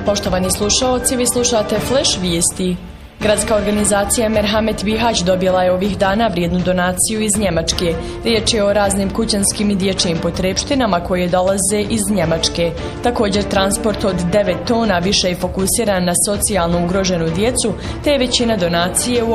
Poštovani slušaoci, vi slušate Flash vijesti. Gradska organizacija Merhamet Bihać dobila je ovih dana vrijednu donaciju iz Njemačke. Riječ je o raznim kućanskim i dječjim potrepštinama koje dolaze iz Njemačke. Također transport od 9 tona više je fokusiran na socijalno ugroženu djecu, te je većina donacije u